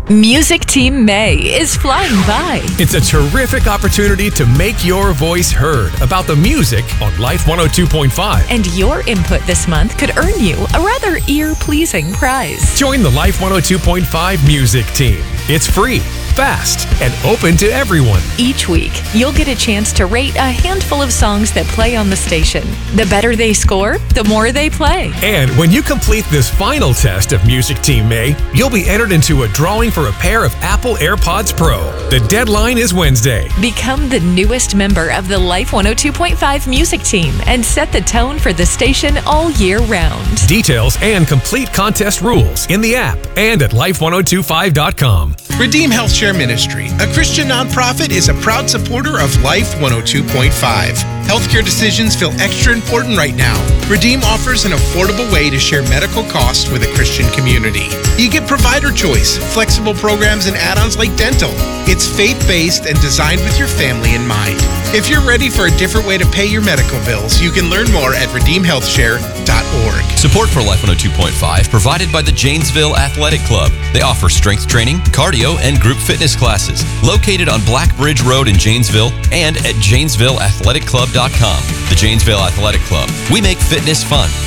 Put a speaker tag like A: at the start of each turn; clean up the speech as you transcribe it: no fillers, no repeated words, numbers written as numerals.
A: Music Team May is flying by.
B: It's a terrific opportunity to make your voice heard about the music on Life 102.5.
A: And your input this month could earn you a rather ear-pleasing prize.
B: Join the Life 102.5 Music Team. It's free, fast, and open to everyone.
A: Each week, you'll get a chance to rate a handful of songs that play on the station. The better they score, the more they play.
B: And when you complete this final test of Music Team May, you'll be entered into a drawing for a pair of Apple AirPods Pro. The deadline is Wednesday.
A: Become the newest member of the Life 102.5 Music Team and set the tone for the station all year round.
B: Details and complete contest rules in the app and at life1025.com.
C: Redeem HealthShare Ministry, a Christian nonprofit, is a proud supporter of Life 102.5. Healthcare decisions feel extra important right now. Redeem offers an affordable way to share medical costs with a Christian community. You get provider choice, flexible programs, and add-ons like dental. It's faith-based and designed with your family in mind. If you're ready for a different way to pay your medical bills, you can learn more at redeemhealthshare.org.
D: Support for Life 102.5 provided by the Janesville Athletic Club. They offer strength training, cardio, and group fitness classes located on Black Bridge Road in Janesville and at JanesvilleAthleticClub.com. The Janesville Athletic Club. We make fitness fun.